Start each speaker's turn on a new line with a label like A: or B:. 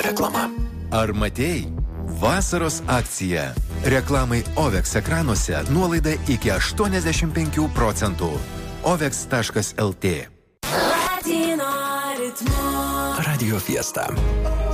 A: reklama.
B: Ar matei? Vasaros akcija. Reklamai OVEX ekranuose nuolaida iki 85%. OVEX.lt.
A: Radio Fiesta.